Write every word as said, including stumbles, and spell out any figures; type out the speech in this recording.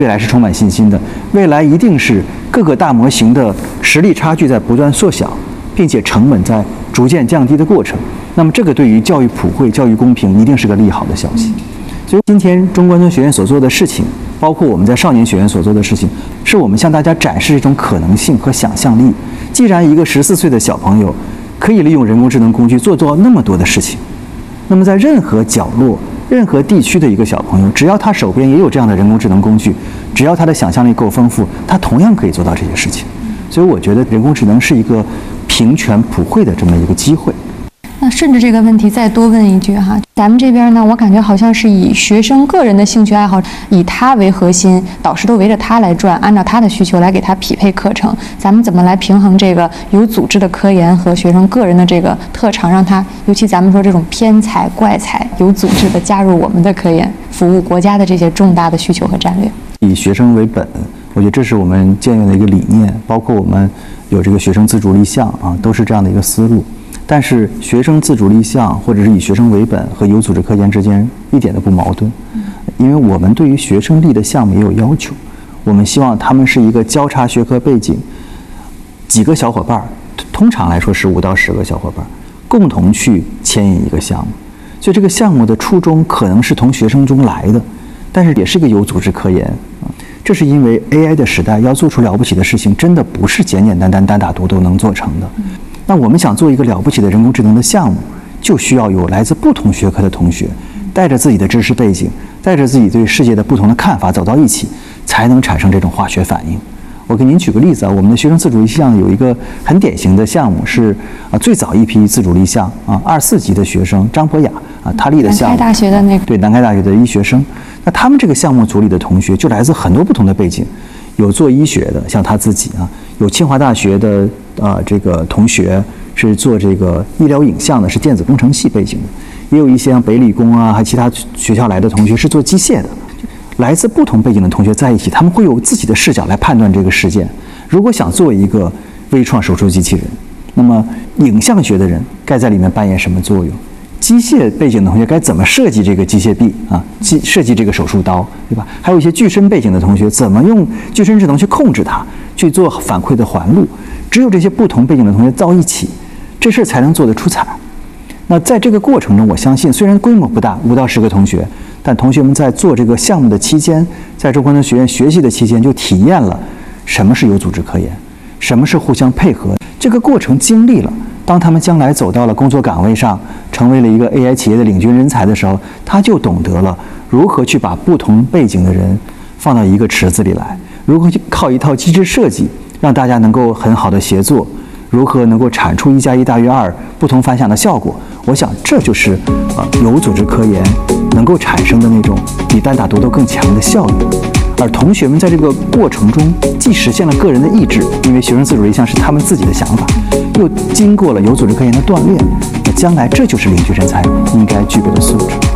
未来是充满信心的，未来一定是各个大模型的实力差距在不断缩小，并且成本在逐渐降低的过程。那么这个对于教育普惠、教育公平一定是个利好的消息。所以今天中关村学院所做的事情，包括我们在少年学院所做的事情，是我们向大家展示一种可能性和想象力。既然一个十四岁的小朋友可以利用人工智能工具做到那么多的事情，那么在任何角落、任何地区的一个小朋友，只要他手边也有这样的人工智能工具，只要他的想象力够丰富，他同样可以做到这些事情。所以我觉得人工智能是一个平权普惠的这么一个机会。 那顺着这个问题再多问一句哈，咱们这边呢，我感觉好像是以学生个人的兴趣爱好，以他为核心，导师都围着他来转，按照他的需求来给他匹配课程。咱们怎么来平衡这个有组织的科研和学生个人的这个特长，让他，尤其咱们说这种偏才、怪才，有组织的加入我们的科研，服务国家的这些重大的需求和战略？ 以学生为本，我觉得这是我们建院的一个理念，包括我们有这个学生自主立项啊，都是这样的一个思路。但是学生自主立项或者是以学生为本和有组织科研之间一点都不矛盾，因为我们对于学生立的项目也有要求，我们希望他们是一个交叉学科背景，几个小伙伴，通常来说是五到十个小伙伴，共同去牵引一个项目。所以这个项目的初衷可能是从学生中来的，但是也是一个有组织科研啊。这是因为 A I 的时代要做出了不起的事情，真的不是简简单单单打独斗能做成的。那我们想做一个了不起的人工智能的项目，就需要有来自不同学科的同学，带着自己的知识背景，带着自己对世界的不同的看法走到一起，才能产生这种化学反应。我给您举个例子啊，我们的学生自主立项有一个很典型的项目是啊，最早一批自主立项啊，二四级的学生张博雅啊，他立的项目， 南开大学的那个， 对，南开大学的医学生。那他们这个项目组里的同学就来自很多不同的背景，有做医学的，像他自己啊，有清华大学的啊、呃、这个同学是做这个医疗影像的，是电子工程系背景的，也有一些像北理工啊，还其他学校来的同学是做机械的。来自不同背景的同学在一起，他们会有自己的视角来判断这个事件。如果想做一个微创手术机器人，那么影像学的人该在里面扮演什么作用？机械背景的同学该怎么设计这个机械臂啊？机设计这个手术刀，对吧？还有一些具身背景的同学，怎么用具身智能去控制它，去做反馈的环路？只有这些不同背景的同学到一起，这事才能做得出彩。那在这个过程中，我相信虽然规模不大，五到十个同学，但同学们在做这个项目的期间，在中关村学院学习的期间，就体验了什么是有组织科研，什么是互相配合。这个过程经历了，当他们将来走到了工作岗位上，成为了一个 A I 企业的领军人才的时候，他就懂得了如何去把不同背景的人放到一个池子里来，如何去靠一套机制设计，让大家能够很好的协作，如何能够产出一加一大于二不同凡响的效果。我想这就是啊、呃、有组织科研能够产生的那种比单打独斗更强的效率。而同学们在这个过程中，既实现了个人的意志，因为学生自主立项是他们自己的想法，又经过了有组织科研的锻炼，那将来这就是领军人才应该具备的素质。